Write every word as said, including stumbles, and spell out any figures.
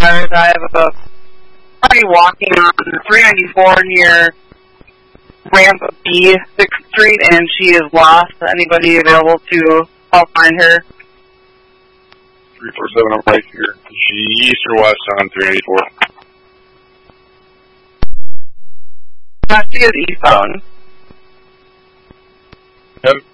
cars. I have a party walking on three ninety-four near Ramp B, sixth Street, and she is lost. Anybody available to help find her? three four seven, I'm right here. Is she east or west on three ninety-four? Uh, she is eastbound. Yep.